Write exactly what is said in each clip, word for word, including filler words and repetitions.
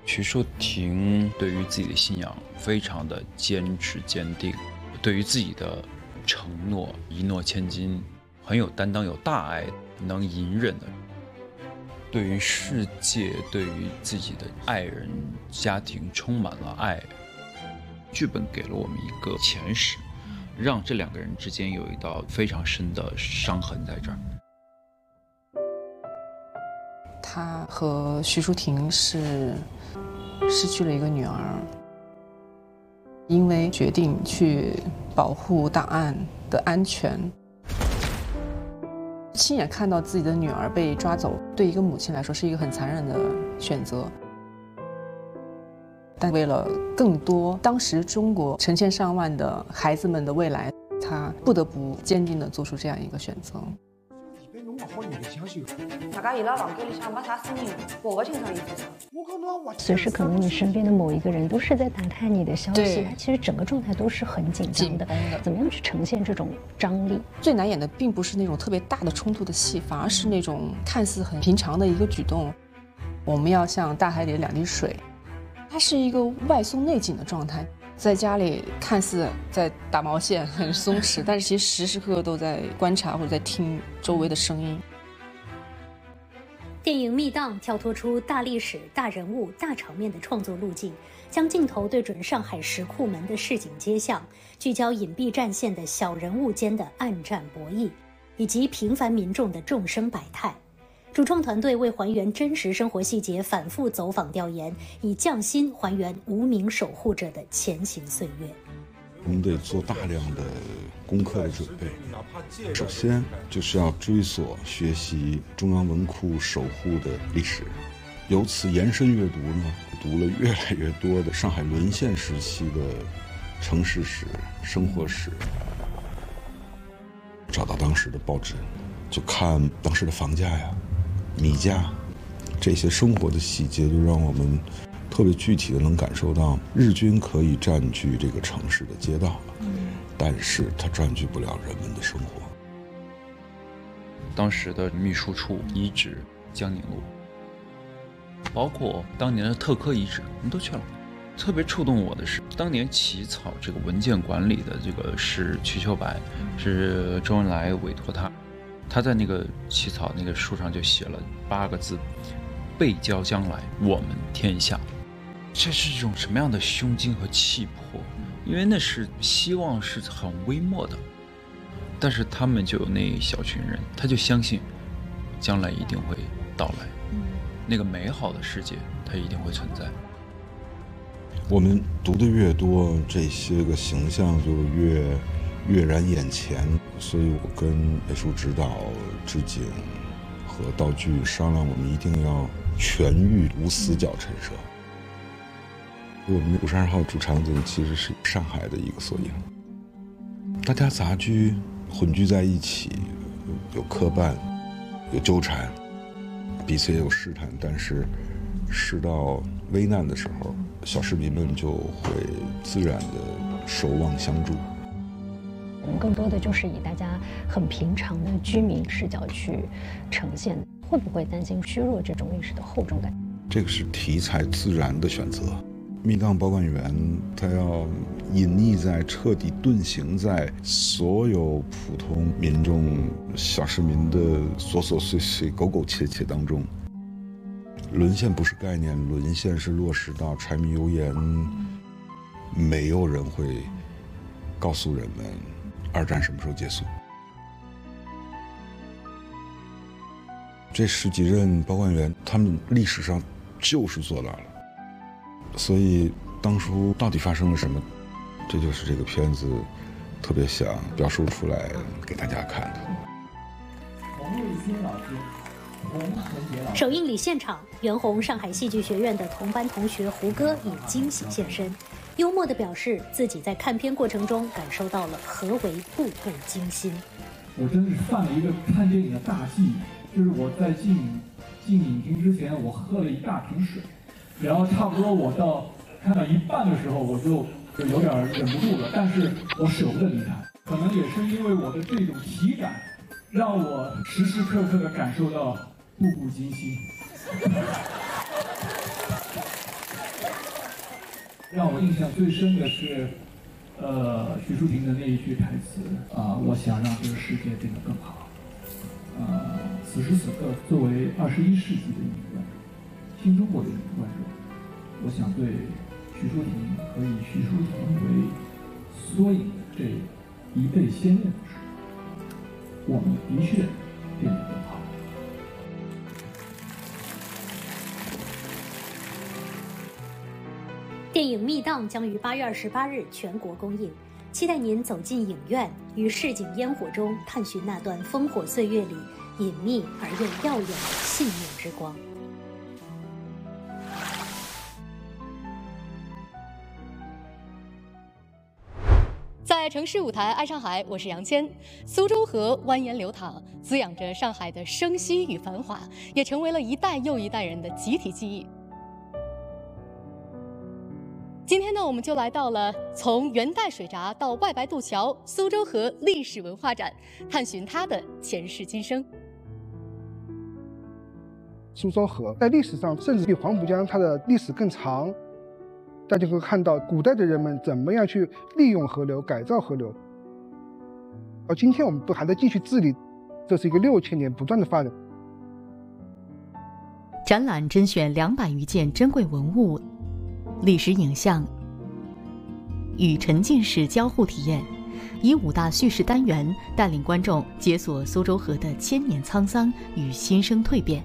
徐淑婷对于自己的信仰非常的坚持坚定，对于自己的承诺一诺千金，很有担当，有大爱，能隐忍的。对于世界，对于自己的爱人、家庭充满了爱。剧本给了我们一个前史，让这两个人之间有一道非常深的伤痕在这儿。 他和徐淑婷是失去了一个女儿，因为决定去保护档案的安全，亲眼看到自己的女儿被抓走，对一个母亲来说是一个很残忍的选择。但为了更多当时中国成千上万的孩子们的未来，他不得不坚定地做出这样一个选择。 大家伊拉房间里向没啥声音，我不清楚意思。 随时可能你身边的某一个人都是在打探你的消息，他其实整个状态都是很紧张的。的怎么样去呈现这种张力？ 最难演的并不是那种特别大的冲突的戏，反而是那种看似很平常的一个举动。我们要像大海里的两滴水，它是一个外松内紧的状态。在家里看似在打毛线很松弛，但是其实时时刻刻都在观察或者在听周围的声音。 电影《密档》跳脱出大历史、大人物、大场面的创作路径，将镜头对准上海石库门的市井街巷，聚焦隐蔽战线的小人物间的暗战博弈，以及平凡民众的众生百态。主创团队为还原真实生活细节，反复走访调研，以匠心还原无名守护者的前行岁月。 我们得做大量的功课的准备，首先就是要追索学习中央文库守护的历史，由此延伸阅读呢，读了越来越多的上海沦陷时期的城市史、生活史，找到当时的报纸，就看当时的房价呀、米价，这些生活的细节，就让我们特别具体的能感受到，日军可以占据这个城市的街道，嗯，但是它占据不了人们的生活。 当时的秘书处遗址江宁路，包括当年的特科遗址，我们都去了。特别触动我的是，当年起草这个文件管理的这个是瞿秋白，是周恩来委托他。他在那个起草那个书上就写了八个字：背交将来，我们天下。这是一种什么样的胸襟和气魄？因为那是希望是很微末的，但是他们就有那一小群人，他就相信将来一定会到来，那个美好的世界它一定会存在。 我们读的越多，这些个形象就越跃然眼前，所以我跟美术指导、置景和道具商量，我们一定要全域无死角陈设。我们五十二号主场景其实是上海的一个缩影，大家杂居混居在一起，有磕绊，有纠缠，彼此也有试探，但是事到危难的时候，小市民们就会自然的守望相助。 我们更多的就是以大家很平常的居民视角去呈现，会不会担心削弱这种历史的厚重感？ 这个是题材自然的选择。密档保管员他要隐匿在、彻底遁形在所有普通民众、小市民的琐琐碎碎、苟苟切切当中。沦陷不是概念，沦陷是落实到柴米油盐，没有人会告诉人们二战什么时候结束。这十几任保管员，他们历史上就是做到了。所以当初到底发生了什么，这就是这个片子特别想表述出来给大家看的。 首映礼现场，袁弘上海戏剧学院的同班同学胡歌以惊喜现身，幽默地表示自己在看片过程中感受到了何为步步惊心。 我真是犯了一个看电影的大忌，就是我在进进影厅之前，我喝了一大瓶水。然后差不多我到看到一半的时候，我就就有点忍不住了，但是我舍不得离开。可能也是因为我的这种体感，让我时时刻刻的感受到步步惊心。 让我印象最深的是，呃，徐淑婷的那一句台词啊、呃，我想让这个世界变得更好。呃，此时此刻，作为二十一世纪的一名观众，新中国的一名观众，我想对徐淑婷和以徐淑婷为缩影的这一辈先烈们说，我们的确变得更好。 电影《密档》将于八月二十八日全国公映，期待您走进影院，于市井烟火中探寻那段烽火岁月里隐秘而又耀眼的信念之光。 在城市舞台爱上海，我是杨谦。苏州河蜿蜒流淌，滋养着上海的生息与繁华，也成为了一代又一代人的集体记忆。今天呢，我们就来到了从元代水闸到外白渡桥苏州河历史文化展，探寻它的前世今生。 苏州河在历史上甚至比黄浦江它的历史更长，大家会看到古代的人们怎么样去利用河流、改造河流。到今天我们都还在继续治理，这是一个六千年不断的发展。 展览甄选两百余件珍贵文物、历史影像与沉浸式交互体验，以五大叙事单元带领观众解锁苏州河的千年沧桑与新生蜕变。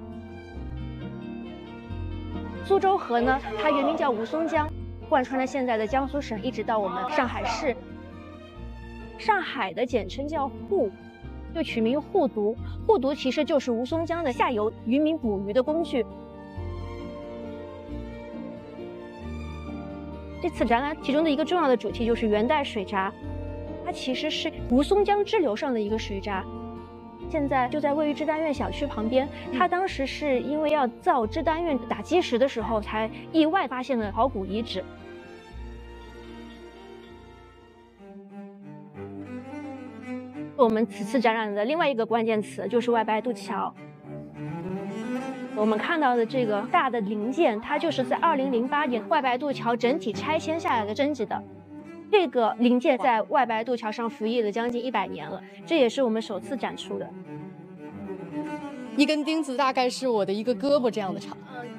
苏州河呢，它原名叫吴淞江，贯穿了现在的江苏省，一直到我们上海市。上海的简称叫沪，就取名沪渎。沪渎其实就是吴淞江的下游渔民捕鱼的工具。这次展览其中的一个重要的主题就是元代水闸，它其实是吴淞江支流上的一个水闸。现在就在位于支丹苑小区旁边，他当时是因为要造支丹苑打基石的时候，才意外发现了考古遗址。我们此次展览的另外一个关键词就是外白渡桥。我们看到的这个大的零件，它就是在二零零八年外白渡桥整体拆迁下来的征集的。这个零件在外白渡桥上服役了将近一百年了，这也是我们首次展出的。 一根钉子大概是我的一个胳膊这样的长。